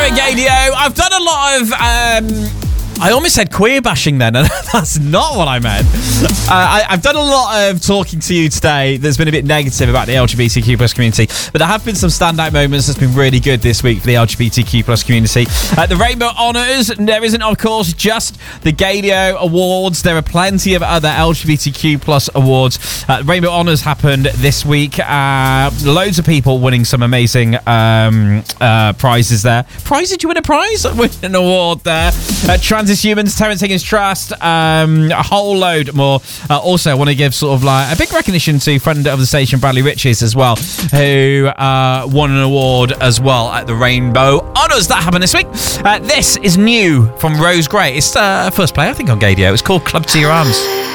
Gadio. I've done a lot of... I almost said queer bashing then, and that's not what I meant. I've done a lot of talking to you today that's been a bit negative about the LGBTQ plus community, but there have been some standout moments that's been really good this week for the LGBTQ plus community. The Rainbow Honours, there isn't, of course, just the Gadio Awards. There are plenty of other LGBTQ plus awards. Rainbow Honours happened this week. Loads of people winning some amazing prizes there. Prize? Did you win a prize? Win an award there. Transhumans, Terence Higgins Trust, a whole load more. Also, I want to give sort of like a big recognition to friend of the station, Bradley Riches, as well, who won an award as well at the Rainbow Honours. That happened this week. This is new from Rose Gray. It's first play, I think, on Gadio. It's called Club to Your Arms.